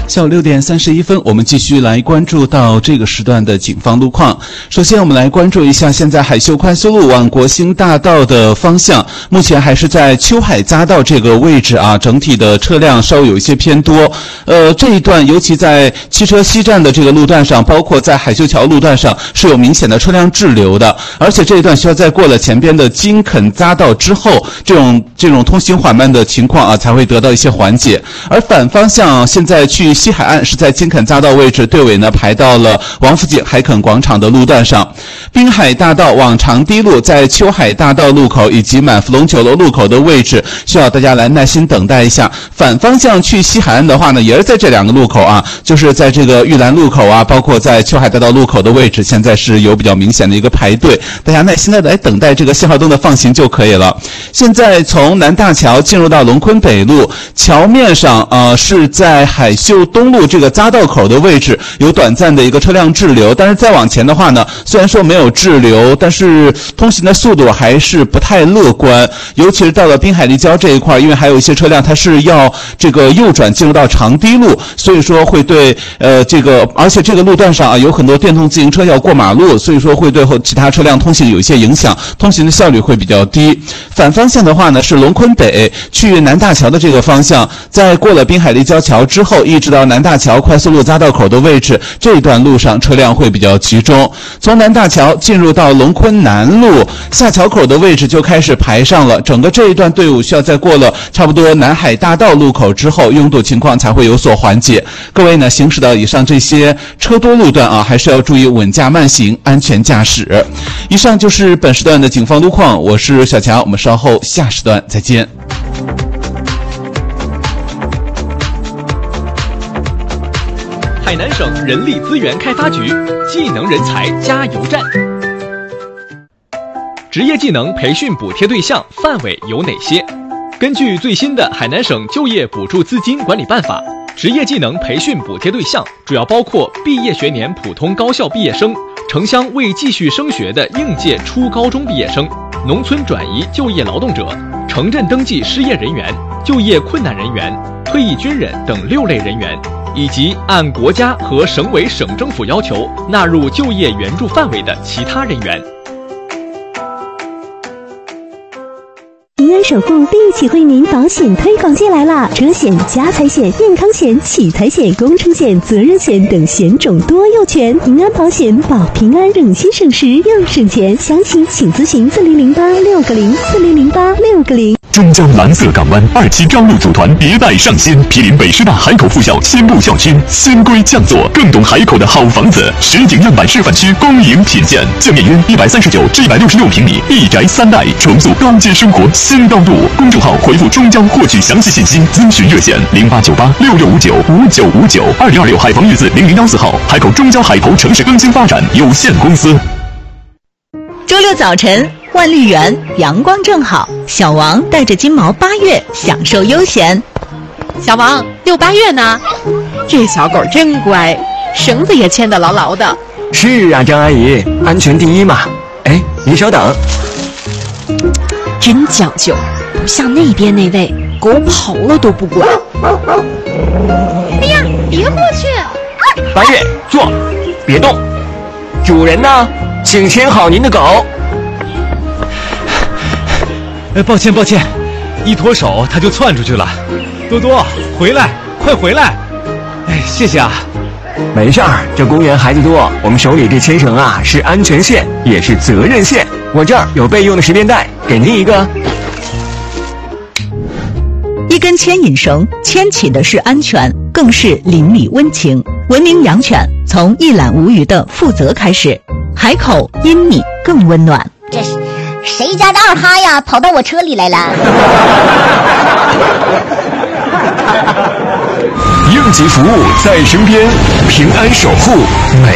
下午6点31分，我们继续来关注到这个时段的警方路况。首先我们来关注一下现在海秀快速路往国兴大道的方向，目前还是在秋海匝道这个位置啊，整体的车辆稍微有一些偏多。这一段尤其在汽车西站的这个路段上，包括在海秀桥路段上是有明显的车辆滞留的，而且这一段需要在过了前边的金垦匝道之后，这种通行缓慢的情况啊才会得到一些缓解。而反方向现在去西海岸是在金垦匝道位置，队尾呢排到了王府井海垦广场的路段上。滨海大道往长堤路在秋海大道路口以及满福龙酒楼路口的位置，需要大家来耐心等待一下。反方向去西海岸的话呢，也是在这两个路口啊，就是在这个玉兰路口啊，包括在秋海大道路口的位置，现在是有比较明显的一个排队，大家耐心的来等待这个信号灯的放行就可以了。现在从南大桥进入到龙昆北路，桥面上是在海秀东路这个匝道口的位置有短暂的一个车辆滞留，但是再往前的话呢，虽然说没有滞留，但是通行的速度还是不太乐观，尤其是到了滨海立交这一块，因为还有一些车辆它是要这个右转进入到长堤路，所以说会对而且这个路段上啊有很多电动自行车要过马路，所以说会对其他车辆通行有一些影响，通行的效率会比较低。反方向的话呢，是龙昆北去南大桥的这个方向，在过了滨海立交桥之后，一直到南大桥快速路匝道口的位置，这一段路上车辆会比较集中。从南大桥进入到龙昆南路下桥口的位置就开始排上了，整个这一段队伍需要在过了差不多南海大道路口之后，拥堵情况才会有所缓解。各位呢，行驶到以上这些车多路段啊，还是要注意稳驾慢行，安全驾驶。以上就是本时段的警方路况，我是小强，我们稍后下时段再见。 海南省人力资源开发局技能人才加油站。职业技能培训补贴对象范围有哪些？根据最新的海南省就业补助资金管理办法，职业技能培训补贴对象主要包括毕业学年普通高校毕业生、城乡未继续升学的应届初高中毕业生、农村转移就业劳动者、城镇登记失业人员、就业困难人员、退役军人等6类人员，以及按国家和省委省政府要求纳入就业援助范围的其他人员。 平安守护立体惠民保险推广季来啦！车险、家财险、健康险、取财险、工程险、责任险等险种多又全，平安保险保平安，省心省时又省钱。详情请咨询4008-6004008-600。 中江蓝色港湾2期招录组团迭代上新，毗邻北师大海口附小新部校区，新规降座，更懂海口的好房子。实景样板示范区公营品鉴，建面约139至166平米，一宅3代，重塑高阶生活新道路。公众号回复中江获取详细信息，咨询热线0898665959，2026海防玉字0014号，海口中江海投城市更新发展有限公司。 周六早晨，万绿园阳光正好，小王带着金毛8月享受悠闲。 小王遛8月呢，这小狗真乖，绳子也牵得牢牢的。 是啊，张阿姨，安全第一嘛。哎，你稍等。 真讲究，不像那边那位狗跑了都不管。 哎呀，别过去 8月，坐，别动。主人呢？请牵好您的狗。 抱歉，一脱手它就窜出去了。多多，回来，快回来！谢谢啊。 没事儿，这公园孩子多，我们手里这牵绳啊是安全线，也是责任线。我这儿有备用的10便带，给您一个。 一根牵引绳，牵起的是安全，更是邻里温情。文明养犬，从一览无余的负责开始。海口因你更温暖。 这是谁家的二哈呀，跑到我车里来了？ 应急服务在身边，平安守护每